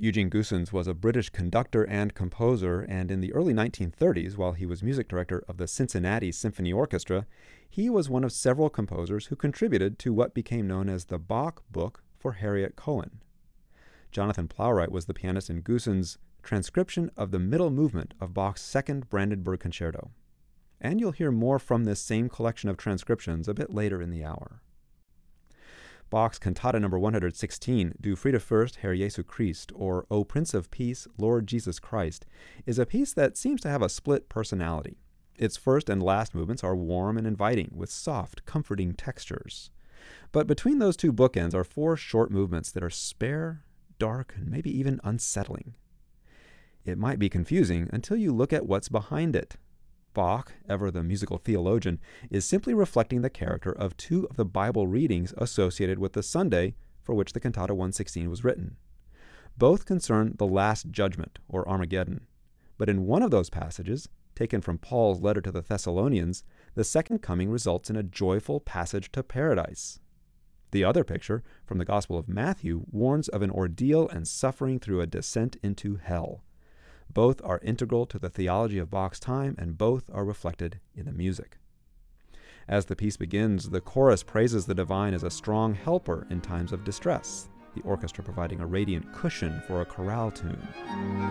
Eugene Goossens was a British conductor and composer, and in the early 1930s, while he was music director of the Cincinnati Symphony Orchestra, he was one of several composers who contributed to what became known as the Bach Book for Harriet Cohen. Jonathan Plowright was the pianist in Goossens' transcription of the middle movement of Bach's Second Brandenburg Concerto. And you'll hear more from this same collection of transcriptions a bit later in the hour. Bach's Cantata No. 116, Du Friede Fürst, Herr Jesu Christ, or O Prince of Peace, Lord Jesus Christ, is a piece that seems to have a split personality. Its first and last movements are warm and inviting, with soft, comforting textures. But between those two bookends are 4 short movements that are spare, dark, and maybe even unsettling. It might be confusing until you look at what's behind it. Bach, ever the musical theologian, is simply reflecting the character of 2 of the Bible readings associated with the Sunday for which the Cantata 116 was written. Both concern the Last Judgment, or Armageddon. But in one of those passages, taken from Paul's letter to the Thessalonians, the second coming results in a joyful passage to paradise. The other picture, from the Gospel of Matthew, warns of an ordeal and suffering through a descent into hell. Both are integral to the theology of Bach's time, and both are reflected in the music. As the piece begins, the chorus praises the divine as a strong helper in times of distress, the orchestra providing a radiant cushion for a chorale tune.